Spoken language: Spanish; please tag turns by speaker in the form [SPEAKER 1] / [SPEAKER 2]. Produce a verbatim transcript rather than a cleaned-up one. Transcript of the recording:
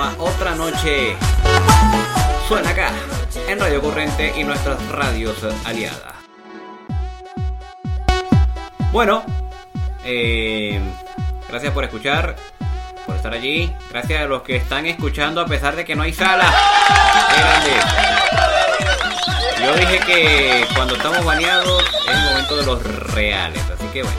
[SPEAKER 1] programa Otra Noche suena acá en Radio Corriente y nuestras radios aliadas. Bueno, eh, gracias por escuchar, por estar allí. Gracias a los que están escuchando a pesar de que no hay sala. ¡Qué grande! Yo dije que cuando estamos baneados es el momento de los reales, así que bueno.